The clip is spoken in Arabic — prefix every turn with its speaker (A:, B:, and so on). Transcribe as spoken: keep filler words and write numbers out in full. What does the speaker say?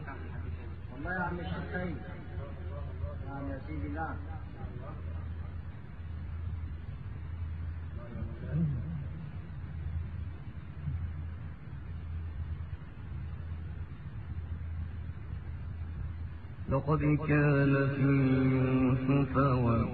A: والله يا عم الشيخ سيد. نعم يا سيدي. نعم.
B: لقد كان في يوسف